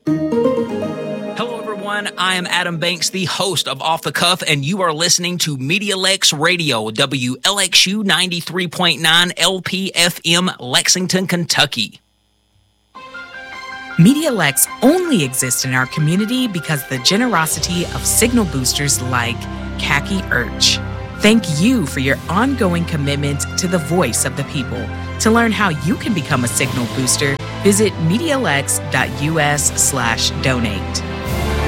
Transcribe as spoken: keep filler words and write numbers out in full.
Hello, everyone. I am Adam Banks, the host of Off the Cuff, and you are listening to MediaLex Radio, W L X U ninety-three point nine L P F M, Lexington, Kentucky. MediaLex only exists in our community because of the generosity of signal boosters like Khaki Urch. Thank you for your ongoing commitment to the voice of the people. To learn how you can become a signal booster, visit MediaLex dot U S slash donate.